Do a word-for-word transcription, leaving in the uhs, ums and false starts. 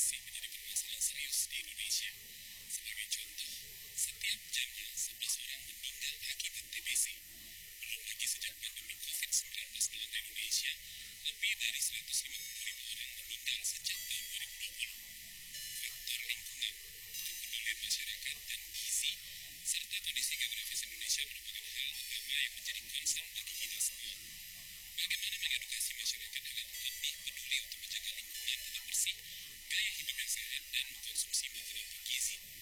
masih menjadi permasalahan serius di Indonesia. Sebagai contoh, setiap jamnya sebelas orang meninggal akibat T B C. Belum lagi sejak pandemi covid sembilan belas melanda Indonesia, lebih dari seratus lima puluh ribu orang meninggal sejak tahun dua ribu